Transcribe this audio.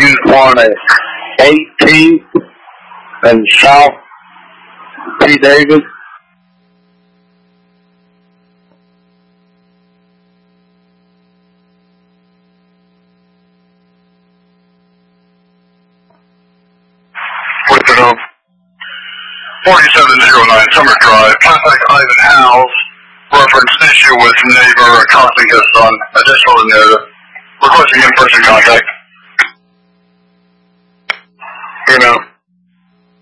on a 18th and South P. Davis. With the 4709 Summer Drive, contact Ivan Howes, reference issue with neighbor accosting his son, additional narrative, requesting in-person contact. Here now.